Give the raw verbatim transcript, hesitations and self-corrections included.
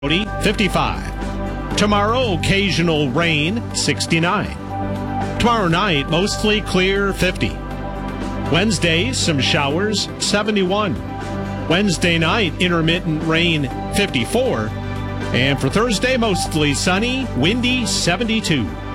fifty-five. Tomorrow, occasional rain, sixty-nine. Tomorrow night, mostly clear, fifty. Wednesday, some showers, seventy-one. Wednesday night, intermittent rain, fifty-four. And for Thursday, mostly sunny, windy, seventy-two.